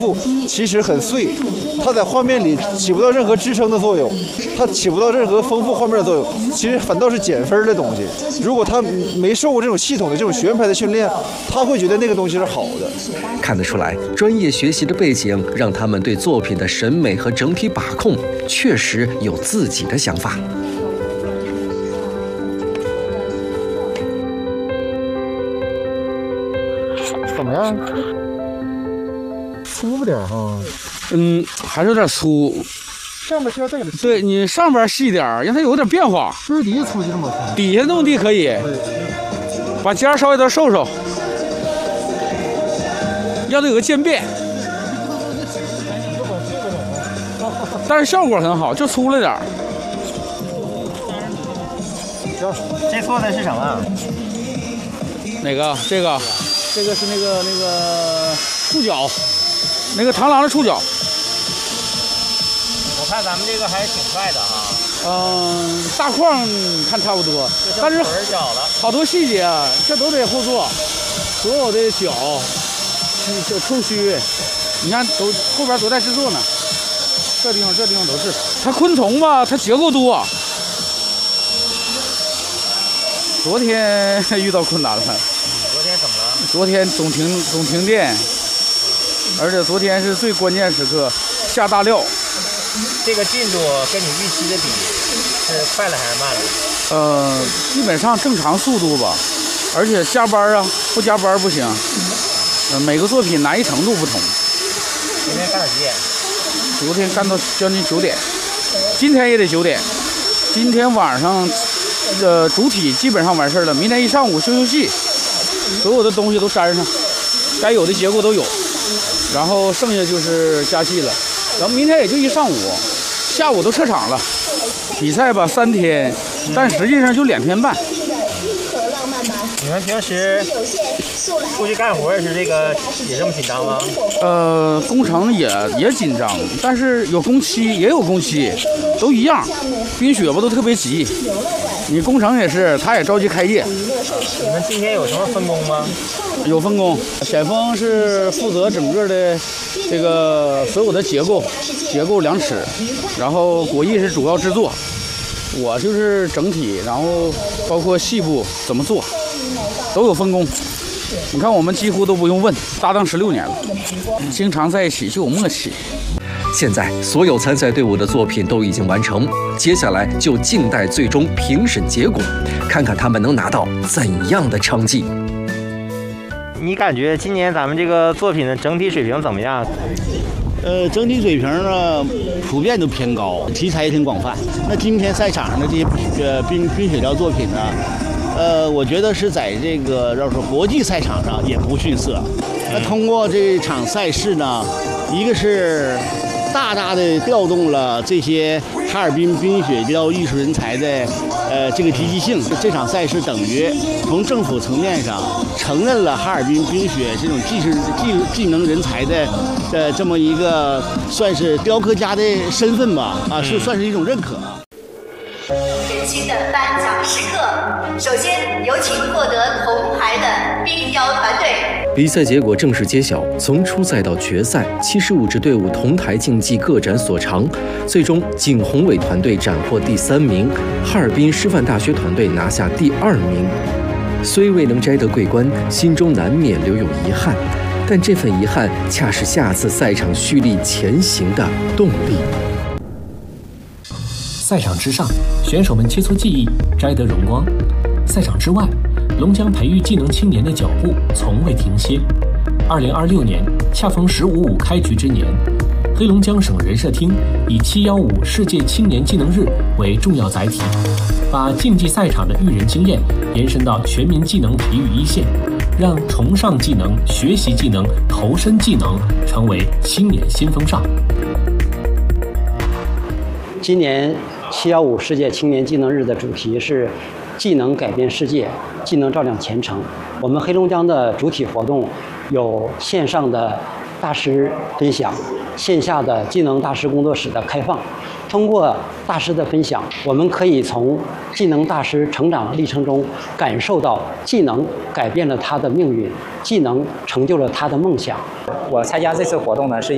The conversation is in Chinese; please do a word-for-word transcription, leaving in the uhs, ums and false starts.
其实很碎，它在画面里起不到任何支撑的作用，它起不到任何丰富画面的作用，其实反倒是减分的东西。如果他没受过这种系统的这种学院派的训练，他会觉得那个东西是好的。 看得出来，专业学习的背景让他们对作品的审美和整体把控确实有自己的想法。 怎么样？粗点哈， 嗯，还是有点粗。 上面需要再给它， 对你上边细点，让它有点变化。 不是底下粗就这么粗？ 底下弄地可以，把尖稍微再收收，让它有个渐变。但是效果很好，就粗了点。 行，这做的是什么？ 哪个？这个，这个是那个那个触角。那个螳螂的触角， 我看咱们这个还是挺快的哈。 嗯，大框看差不多，但是好多细节啊，这都得后做，所有的角、小触须，你看都后边都在制作呢。这地方这地方都是。它昆虫吧，它结构多。昨天遇到困难了。 昨天怎么了？ 昨天总停总停电。而且昨天是最关键时刻，下大料。 这个进度跟你预期的比是快了还是慢了？ 呃，基本上正常速度吧。而且加班啊，不加班不行。呃，每个作品难易程度不同。 今天干到几点？ 昨天干到将近九点，今天也得九点。今天晚上，呃，主体基本上完事了。明天一上午修修戏，所有的东西都粘上，该有的结构都有。然后剩下就是加戏了，然后明天也就一上午，下午都撤场了。比赛吧三天，但实际上就两天半。 你们平时出去干活时，这个也这么紧张吗？ 呃，工程也也紧张，但是有工期也有工期，都一样。冰雪吧都特别急，你工程也是，他也着急开业。 你们今天有什么分工吗？ 有分工，显峰是负责整个的这个所有的结构、结构量尺，然后果毅是主要制作，我就是整体，然后包括细部怎么做，都有分工。你看我们几乎都不用问，搭档十六年了，经常在一起就有默契。 现在所有参赛队伍的作品都已经完成，接下来就静待最终评审结果，看看他们能拿到怎样的成绩。 你感觉今年咱们这个作品的整体水平怎么样？ 呃，整体水平呢，普遍都偏高，题材也挺广泛。那今天赛场上的这些呃冰冰雪雕作品呢，呃，我觉得是在这个要说国际赛场上也不逊色。那通过这场赛事呢，一个是大大的调动了这些哈尔滨冰雪雕艺术人才的呃这个积极性。这场赛事等于从政府层面上承认了哈尔滨冰雪这种技术技技能人才的呃这么一个算是雕刻家的身份吧，啊，是算是一种认可。 神奇的颁奖时刻，首先有请获得铜牌的冰雕团队。 比赛结果正式揭晓，从初赛到决赛，七十五支队伍同台竞技各展所长，最终景宏伟团队斩获第三名，哈尔滨师范大学团队拿下第二名。虽未能摘得桂冠，心中难免留有遗憾，但这份遗憾恰是下次赛场蓄力前行的动力。 赛场之上，选手们切磋技艺，摘得荣光；赛场之外，龙江培育技能青年的脚步从未停歇。二零二六年恰逢“十五五”开局之年，黑龙江省人社厅以“七一五”世界青年技能日为重要载体，把竞技赛场的育人经验延伸到全民技能培育一线，让崇尚技能、学习技能、投身技能成为青年新风尚。 今年七一五世界青年技能日的主题是技能改变世界，技能照亮前程。我们黑龙江的主体活动有线上的大师分享，线下的技能大师工作室的开放。通过大师的分享，我们可以从技能大师成长历程中感受到技能改变了他的命运，技能成就了他的梦想。 我参加这次活动呢，是